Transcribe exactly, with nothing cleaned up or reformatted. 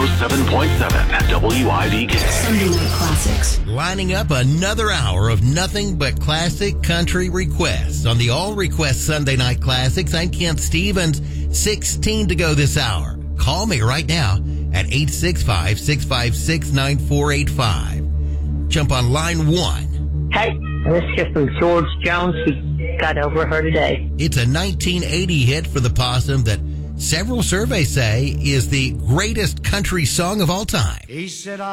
oh seven point seven W I D K. Sunday Night Classics. Lining up another hour of nothing but classic country requests on the All Request Sunday Night Classics. I'm Kent Stevens. sixteen to go this hour. Call me right now at eight six five, six five six, nine four eight five. Jump on line one. Hey, this is just from George Jones. He got over her today. It's a nineteen eighty hit for the Possum that several surveys say is the greatest country song of all time. He said,